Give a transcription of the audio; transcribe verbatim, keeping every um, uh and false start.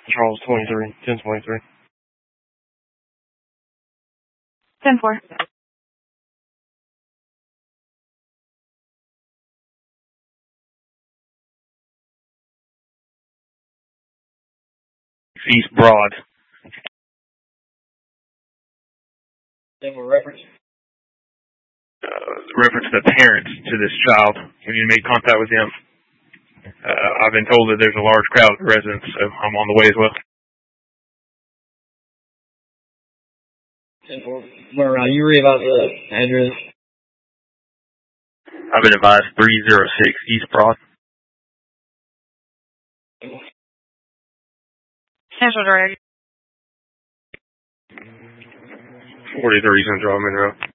Charles twenty-three, ten twenty-three. ten four. East Broad. Then we'll reference. Uh, reference the parents to this child. Have you made contact with them? Uh, I've been told that there's a large crowd of residents, so I'm on the way as well. ten four. Where around? You read about the address? I've been advised three oh six East Broad. Central Direct. forty-three Central Monroe.